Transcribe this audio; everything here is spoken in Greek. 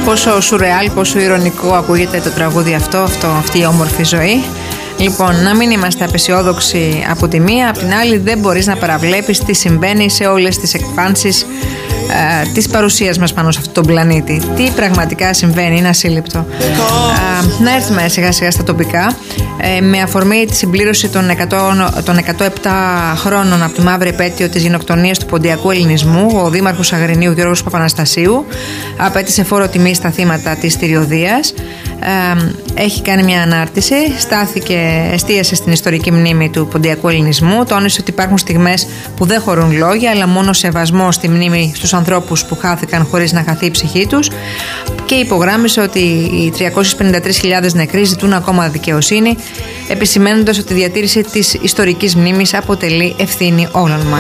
Πόσο σουρεάλ, πόσο ηρωνικό ακούγεται το τραγούδι αυτή η όμορφη ζωή. Λοιπόν, να μην είμαστε απεσιόδοξοι από τη μία, απ' την άλλη δεν μπορείς να παραβλέπεις τι συμβαίνει σε όλες τις εκφάνσεις της παρουσίας μας πάνω σε αυτόν τον πλανήτη. Τι πραγματικά συμβαίνει, είναι ασύλληπτο. Να έρθουμε σιγά σιγά στα τοπικά. Με αφορμή τη συμπλήρωση των 107 χρόνων από τη μαύρη επέτειο της γενοκτονίας του ποντιακού ελληνισμού, ο δήμαρχος Αγρινίου Γιώργος Παπαναστασίου απέτησε φόρο τιμή στα θύματα της Τυριωδίας. Έχει κάνει μια ανάρτηση, εστίασε στην ιστορική μνήμη του ποντιακού ελληνισμού, τόνισε ότι υπάρχουν στιγμές που δεν χωρούν λόγια, αλλά μόνο σεβασμό στη μνήμη στους ανθρώπους που χάθηκαν χωρίς να χαθεί η ψυχή τους, και υπογράμμισε ότι οι 353.000 νεκροί ζητούν ακόμα δικαιοσύνη, επισημαίνοντας ότι η διατήρηση της ιστορικής μνήμης αποτελεί ευθύνη όλων μας.